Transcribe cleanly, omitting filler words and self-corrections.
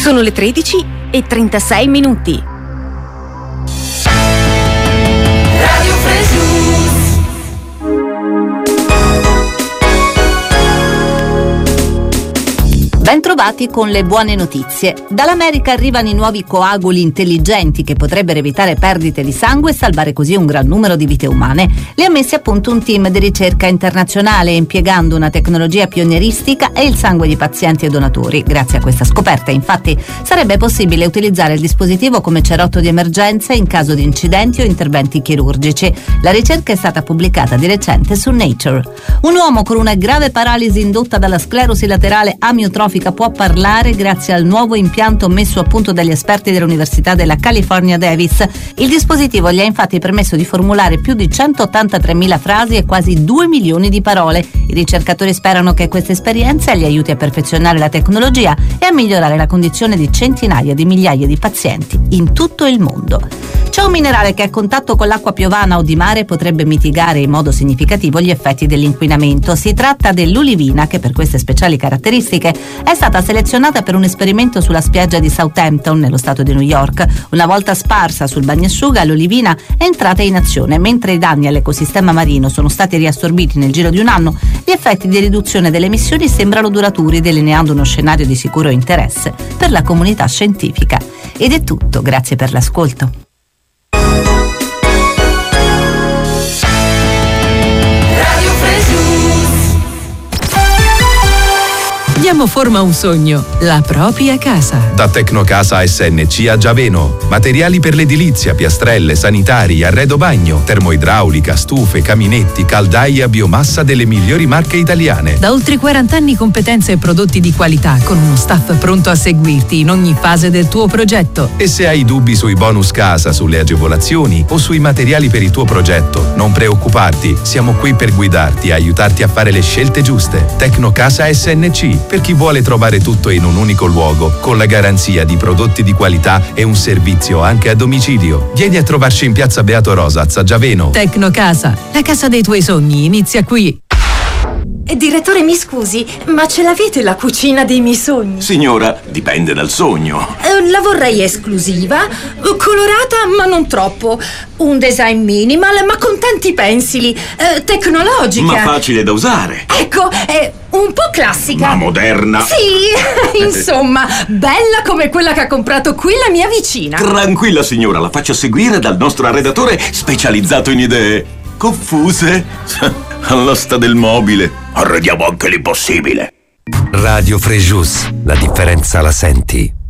Sono le 13:36. Radio Frejus. Bentrovati con le buone notizie. Dall'America arrivano i nuovi coaguli intelligenti che potrebbero evitare perdite di sangue e salvare così un gran numero di vite umane. Li ha messi a punto un team di ricerca internazionale impiegando una tecnologia pionieristica e il sangue di pazienti e donatori. Grazie a questa scoperta, infatti, sarebbe possibile utilizzare il dispositivo come cerotto di emergenza in caso di incidenti o interventi chirurgici. La ricerca è stata pubblicata di recente su Nature. Un uomo con una grave paralisi indotta dalla sclerosi laterale amiotrofica può parlare grazie al nuovo impianto messo a punto dagli esperti dell'Università della California Davis. Il dispositivo gli ha infatti permesso di formulare più di 183.000 frasi e quasi 2 milioni di parole. I ricercatori sperano che questa esperienza gli aiuti a perfezionare la tecnologia e a migliorare la condizione di centinaia di migliaia di pazienti in tutto il mondo. C'è un minerale che a contatto con l'acqua piovana o di mare potrebbe mitigare in modo significativo gli effetti dell'inquinamento. Si tratta dell'olivina che per queste speciali caratteristiche è stata selezionata per un esperimento sulla spiaggia di Southampton, nello stato di New York. Una volta sparsa sul bagnasciuga, l'olivina è entrata in azione. Mentre i danni all'ecosistema marino sono stati riassorbiti nel giro di un anno, gli effetti di riduzione delle emissioni sembrano duraturi, delineando uno scenario di sicuro interesse per la comunità scientifica. Ed è tutto, grazie per l'ascolto. Diamo forma a un sogno, la propria casa. Da Tecnocasa SNC a Giaveno. Materiali per l'edilizia, piastrelle, sanitari, arredo bagno, termoidraulica, stufe, caminetti, caldaie a biomassa delle migliori marche italiane. Da oltre 40 anni competenze e prodotti di qualità, con uno staff pronto a seguirti in ogni fase del tuo progetto. E se hai dubbi sui bonus casa, sulle agevolazioni o sui materiali per il tuo progetto, non preoccuparti, siamo qui per guidarti e aiutarti a fare le scelte giuste. Tecnocasa SNC, per chi vuole trovare tutto in un unico luogo, con la garanzia di prodotti di qualità e un servizio anche a domicilio. Vieni a trovarci in piazza Beato Rosaz a Giaveno. Tecnocasa, la casa dei tuoi sogni, inizia qui. Direttore, mi scusi, ma ce l'avete la cucina dei miei sogni? Signora, dipende dal sogno. La vorrei esclusiva, colorata ma non troppo, un design minimal ma con tanti pensili, tecnologica. Ma facile da usare. Ecco, un po' classica. Ma moderna. Sì, insomma, bella come quella che ha comprato qui la mia vicina. Tranquilla signora, la faccio seguire dal nostro arredatore specializzato in idee confuse. All'asta del mobile. Arrediamo anche l'impossibile. Radio Frejus, la differenza la senti.